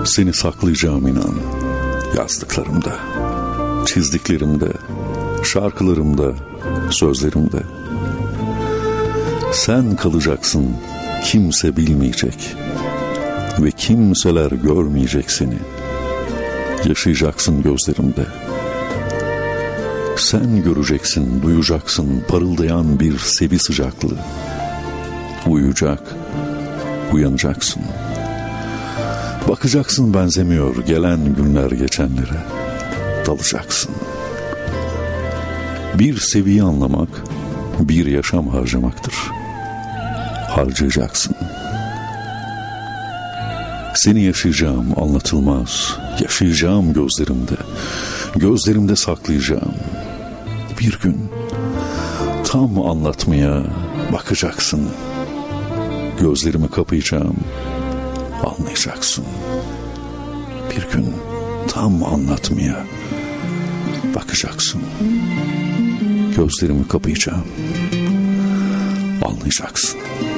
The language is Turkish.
Seni saklayacağım inan, yazdıklarımda, çizdiklerimde, şarkılarımda, sözlerimde. Sen kalacaksın, kimse bilmeyecek ve kimseler görmeyecek seni. Yaşayacaksın gözlerimde. Sen göreceksin, duyacaksın parıldayan bir sevi sıcaklığı. Uyuyacak, uyanacaksın. Bakacaksın benzemiyor gelen günler geçenlere. Dalacaksın. Bir seviyi anlamak, bir yaşam harcamaktır. Harcayacaksın. Seni yaşayacağım, anlatılmaz. Yaşayacağım gözlerimde. Gözlerimde saklayacağım. Bir gün tam anlatmaya bakacaksın. Gözlerimi kapayacağım. Anlayacaksın. Bir gün tam anlatmaya bakacaksın. Gözlerimi kapayacağım. Anlayacaksın.